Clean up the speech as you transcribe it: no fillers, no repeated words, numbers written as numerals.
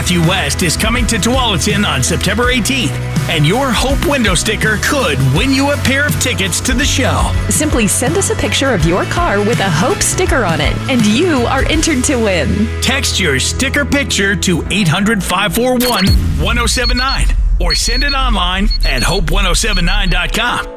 Matthew West is coming to Tualatin on September 18th, and your Hope window sticker could win you a pair of tickets to the show. Simply send us a picture of your car with a Hope sticker on it, and you are entered to win. Text your sticker picture to 800-541-1079 or send it online at hope1079.com.